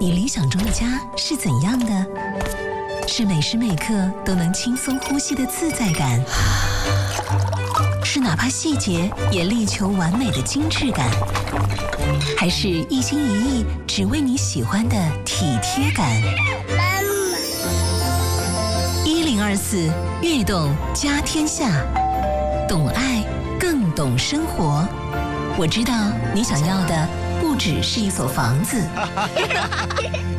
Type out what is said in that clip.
你理想中的家是怎样的？是每时每刻都能轻松呼吸的自在感，是哪怕细节也力求完美的精致感，还是一心一意只为你喜欢的体贴感？1024悦动家天下，懂爱更懂生活。我知道你想要的不只是一所房子。